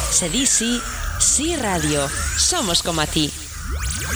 Se di sí, sí radio. Somos como a ti.